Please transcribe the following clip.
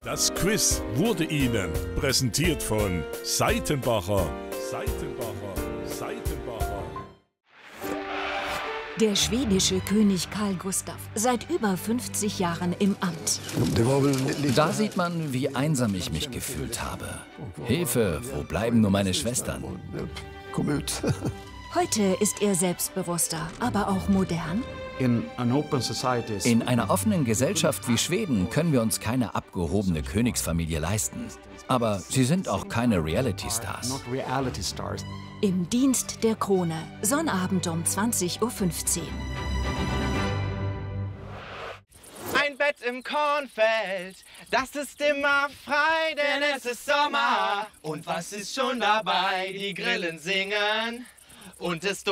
Das Quiz wurde Ihnen präsentiert von Seitenbacher. Der schwedische König Carl Gustaf, seit über 50 Jahren im Amt. Da sieht man, wie einsam ich mich gefühlt habe. Hilfe, wo bleiben nur meine Schwestern? Heute ist er selbstbewusster, aber auch modern. In einer offenen Gesellschaft wie Schweden können wir uns keine abgehobene Königsfamilie leisten. Aber sie sind auch keine Reality-Stars. Im Dienst der Krone, Sonnabend um 20:15 Uhr. Ein Bett im Kornfeld, das ist immer frei, denn es ist Sommer. Und was ist schon dabei? Die Grillen singen und es